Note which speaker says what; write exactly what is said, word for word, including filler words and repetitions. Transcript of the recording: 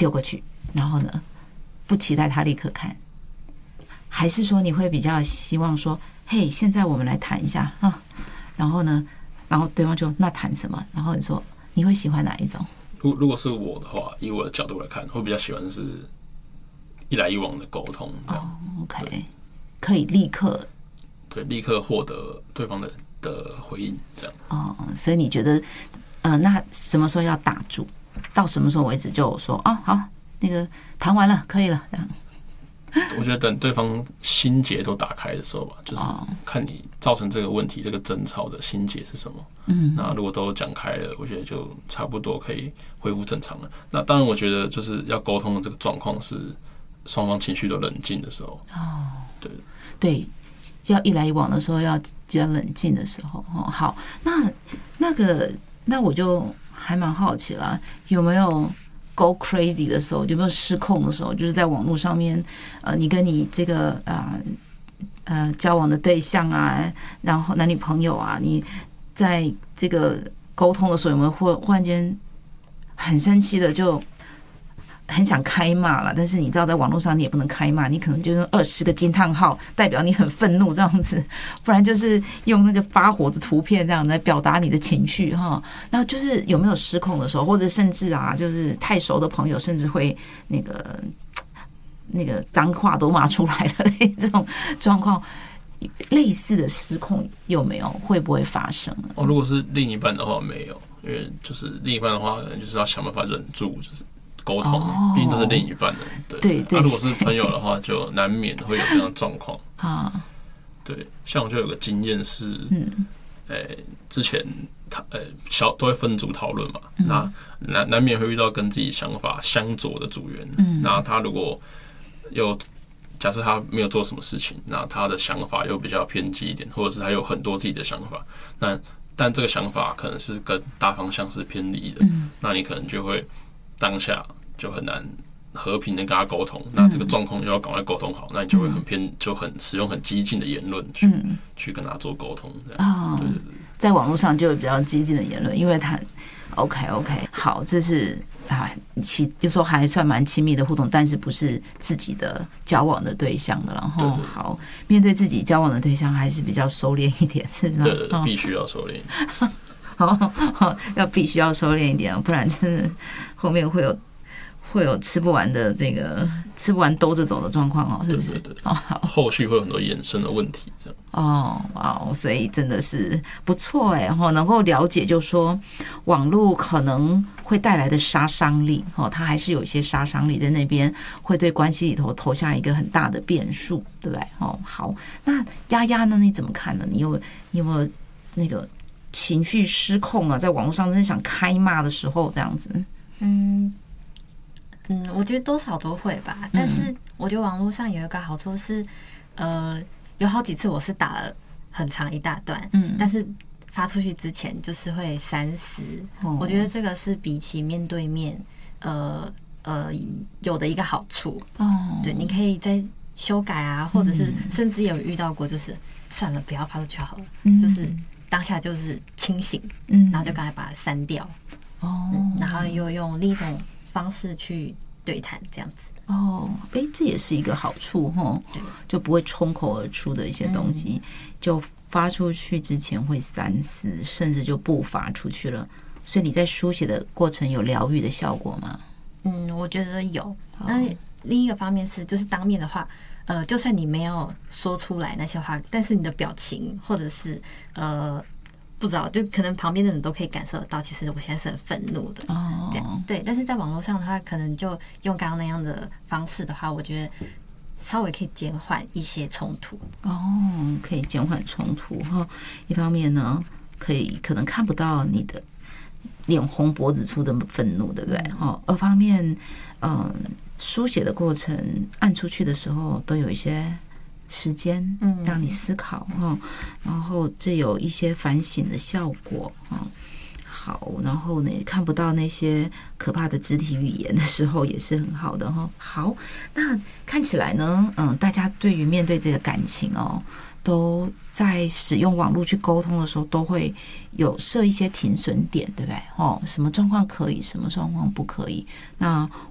Speaker 1: 丢过去，然后呢，不期待他立刻看，还是说你会比较希望说，嘿，现在我们来谈一下啊，然后呢，然后对方就那谈什么？然后你说你会喜欢哪一种？
Speaker 2: 如如果是我的话，以我的角度来看，会比较喜欢是一来一往的沟通，这样。
Speaker 1: 哦 OK， 可以立刻
Speaker 2: 对立刻获得对方的的回应，这样。
Speaker 1: 哦，所以你觉得，呃，那什么时候要打住？到什么时候为止就说啊，好，那个谈完了，可以了，这样。
Speaker 2: 我觉得等对方心结都打开的时候吧，就是看你造成这个问题、这个争吵的心结是什么。嗯，那如果都讲开了，我觉得就差不多可以恢复正常了。那当然，我觉得就是要沟通的这个状况是双方情绪都冷静的时候。哦，对
Speaker 1: 对，要一来一往的时候，要比较冷静的时候。哦，好，那那个，那我就还蛮好奇了，有没有？Go crazy 的时候，有没有失控的时候？就是在网络上面，呃，你跟你这个啊 呃, 呃交往的对象啊，然后男女朋友啊，你在这个沟通的时候，有没有忽忽然间很生气的就很想开骂了？但是你知道，在网络上你也不能开骂，你可能就用二十个惊叹号代表你很愤怒这样子，不然就是用那个发火的图片这样来表达你的情绪哈。那就是有没有失控的时候，或者甚至啊，就是太熟的朋友，甚至会那个那个脏话都骂出来了这种状况，类似的失控有没有？会不会发生？
Speaker 2: 哦，如果是另一半的话，没有，因为就是另一半的话，可能就是要想办法忍住，就是沟通，毕竟都是另一半的，对
Speaker 1: 对对。
Speaker 2: 啊，如果是朋友的话，就难免会有这样的状况啊。对，像我就有个经验是，嗯，诶，之前他呃小都会分组讨论嘛，嗯、那难难免会遇到跟自己想法相左的组员，嗯，那他如果有假设他没有做什么事情，那他的想法又比较偏激一点，或者是他有很多自己的想法，那但这个想法可能是跟大方向是偏离的，嗯，那你可能就会。当下就很难和平的跟他沟通，那这个状况又要赶快沟通好，那你就会很偏，就很使用很激进的言论去、嗯、去跟他做沟通。哦，对对对，
Speaker 1: 在网络上就有比较激进的言论，因为他 OK OK 好，这是啊，其有时候还算蛮亲密的互动，但是不是自己的交往的对象的，然后好面对自己交往的对象还是比较收敛一点，是吗？
Speaker 2: 对对对，必须要收敛。
Speaker 1: 好，好，要必须要收敛一点，不然真的后面会有会有吃不完的这个吃不完兜着走的状况哦，是不是？
Speaker 2: 对对对。哦，好，后续会有很多衍生的问题，这样。
Speaker 1: 哦，哇，所以真的是不错哎，哈，能够了解，就说网络可能会带来的杀伤力，哈，它还是有一些杀伤力在那边，会对关系里头投下一个很大的变数，对不对？哦，好，那丫丫呢？你怎么看呢？你有你有没有那个？情绪失控啊，在网络上真的想开骂的时候，这样子。
Speaker 3: 嗯嗯，我觉得多少都会吧。但是我觉得网络上有一个好处是，呃，有好几次我是打了很长一大段，嗯，但是发出去之前就是会三思。哦、我觉得这个是比起面对面，呃呃，有的一个好处。哦，对，你可以再修改啊，或者是甚至有遇到过，就是算了，不要发出去好了，嗯、就是。当下就是清醒，嗯，然后就赶快把它删掉，哦、嗯，然后又用另一种方式去对谈，这样子。
Speaker 1: 哦，哎，这也是一个好处哈，就不会冲口而出的一些东西，嗯、就发出去之前会三思，甚至就不发出去了。所以你在书写的过程有疗愈的效果吗？
Speaker 3: 嗯，我觉得有。那另一个方面是，就是当面的话。呃，就算你没有说出来那些话，但是你的表情或者是呃，不知道，就可能旁边的人都可以感受得到，其实我现在是很愤怒的，哦，这样对。但是在网络上的话，可能就用刚刚那样的方式的话，我觉得稍微可以减缓一些冲突。
Speaker 1: 哦，可以减缓冲突哈。一方面呢，可以可能看不到你的脸红脖子粗的愤怒，对不对？哈。二方面，嗯、呃。书写的过程按出去的时候都有一些时间让你思考哈，然后这有一些反省的效果哈。好，然后呢看不到那些可怕的肢体语言的时候也是很好的哈。好，那看起来呢，嗯，大家对于面对这个感情哦，都在使用网络去沟通的时候，都会有设一些停损点，对不对？哦，什么状况可以，什么状况不可以？那